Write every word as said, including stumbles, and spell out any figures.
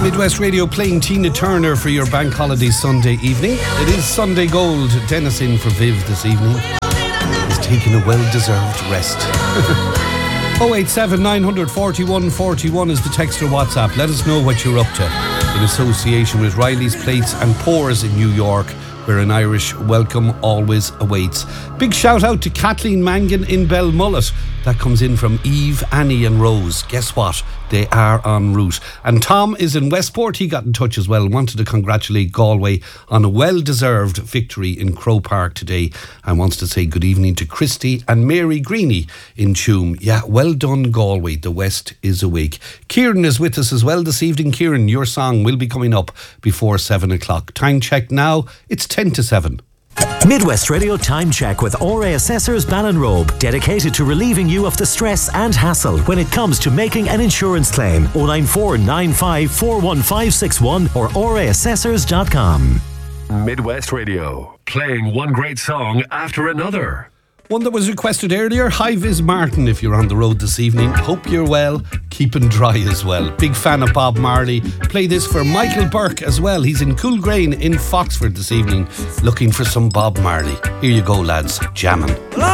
Midwest Radio playing Tina Turner for your bank holiday Sunday evening. It is Sunday Gold. Dennis in for Viv this evening. He's taking a well-deserved rest. oh eight seven, nine four one, four one is the text or WhatsApp. Let us know what you're up to in association with Riley's Plates and Pours in New York, where an Irish welcome always awaits. Big shout out to Kathleen Mangan in Belmullet. That comes in from Eve, Annie and Rose. Guess what? They are en route. And Tom is in Westport. He got in touch as well. Wanted to congratulate Galway on a well-deserved victory in Crow Park today. And wants to say good evening to Christy and Mary Greeny in Tuam. Yeah, well done Galway. The West is awake. Kieran is with us as well this evening. Kieran, your song will be coming up before seven o'clock. Time check now. It's ten to seven. Midwest Radio Time Check with O R A Assessors Ballinrobe, dedicated to relieving you of the stress and hassle when it comes to making an insurance claim. oh nine four nine five four one five six one or o r a assessors dot com. Midwest Radio, playing one great song after another. One that was requested earlier. Hi Viz Martin, if you're on the road this evening. Hope you're well, keeping dry as well. Big fan of Bob Marley. Play this for Michael Burke as well. He's in Coolgrain in Foxford this evening, looking for some Bob Marley. Here you go lads, jamming.